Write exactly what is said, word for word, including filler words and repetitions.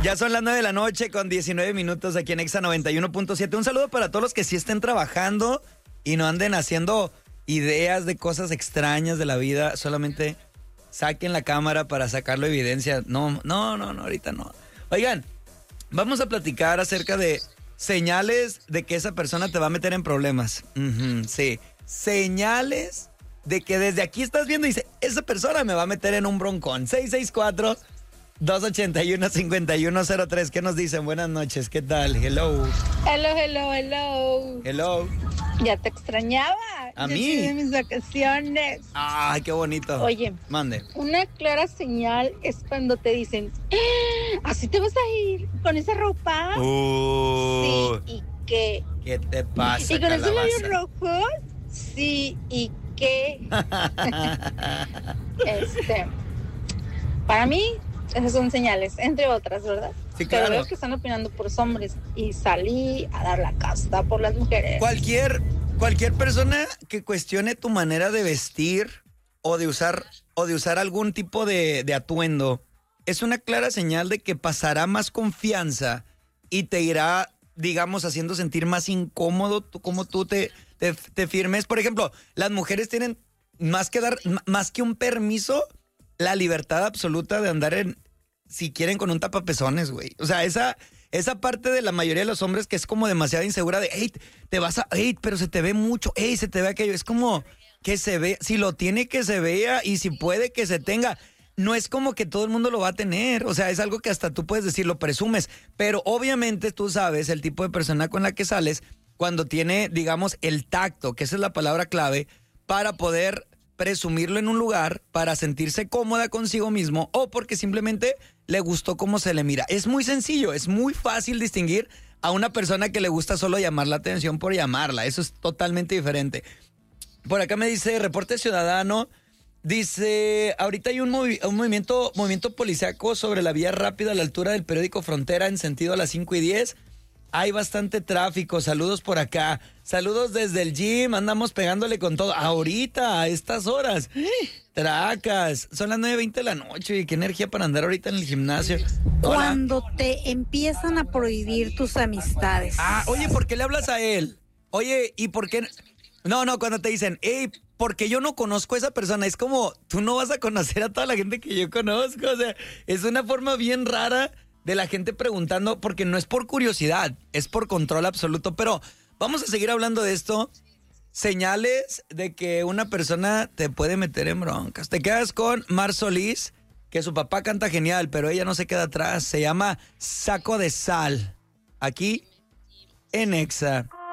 Ya son las nueve de la noche con diecinueve minutos aquí en Exa noventa y uno punto siete. Un saludo para todos los que sí estén trabajando y no anden haciendo ideas de cosas extrañas de la vida. Solamente saquen la cámara para sacarlo evidencia. No, no, no, no, ahorita no. Oigan, vamos a platicar acerca de señales de que esa persona te va a meter en problemas. Uh-huh, sí, señales de que desde aquí estás viendo y dice, esa persona me va a meter en un broncón. seis seis cuatro, dos ocho uno, cinco uno cero tres. ¿Qué nos dicen? Buenas noches, ¿qué tal? Hello. Hello, hello, hello. Hello. Ya te extrañaba. ¿A ya mí? de mis vacaciones. Ay, qué bonito. Oye, mande. Una clara señal es cuando te dicen, "¡Ah! ¿Así te vas a ir con esa ropa?" Uh, Sí, ¿y qué? ¿Qué te pasa, ¿Y con esos calabaza? labios rojos? Sí, ¿y qué? este, para mí, esas son señales, entre otras, ¿verdad? Sí, claro. Pero veo que están opinando por los hombres y salí a dar la casta por las mujeres. Cualquier, cualquier persona que cuestione tu manera de vestir o de usar, o de usar algún tipo de, de atuendo es una clara señal de que pasará más confianza y te irá, digamos, haciendo sentir más incómodo tú, como tú te, te, te firmes. Por ejemplo, las mujeres tienen más que dar, más que un permiso, la libertad absoluta de andar en, si quieren, con un tapapezones, güey. O sea, esa, esa parte de la mayoría de los hombres que es como demasiado insegura de, hey, te vas a, hey, pero se te ve mucho, hey, se te ve aquello. Es como que se ve, si lo tiene que se vea y si puede que se tenga. No es como que todo el mundo lo va a tener, o sea, es algo que hasta tú puedes decir, lo presumes, pero obviamente tú sabes el tipo de persona con la que sales cuando tiene, digamos, el tacto, que esa es la palabra clave, para poder presumirlo en un lugar, para sentirse cómoda consigo mismo o porque simplemente le gustó cómo se le mira. Es muy sencillo, es muy fácil distinguir a una persona que le gusta solo llamar la atención por llamarla, eso es totalmente diferente. Por acá me dice, reporte ciudadano. Dice, ahorita hay un, movi- un movimiento, movimiento policíaco sobre la vía rápida a la altura del periódico Frontera en sentido a las cinco y diez. Hay bastante tráfico, saludos por acá. Saludos desde el gym, andamos pegándole con todo. Ahorita, a estas horas. Tracas, son las nueve veinte de la noche y qué energía para andar ahorita en el gimnasio. Hola. Cuando te empiezan a prohibir tus amistades. Ah, oye, ¿por qué le hablas a él? Oye, ¿y por qué? No, no, cuando te dicen, hey, porque yo no conozco a esa persona, es como, tú no vas a conocer a toda la gente que yo conozco, o sea, es una forma bien rara de la gente preguntando, porque no es por curiosidad, es por control absoluto, pero vamos a seguir hablando de esto, señales de que una persona te puede meter en broncas. Te quedas con Mar Solís, que su papá canta genial, pero ella no se queda atrás, se llama Saco de Sal, aquí en Exa.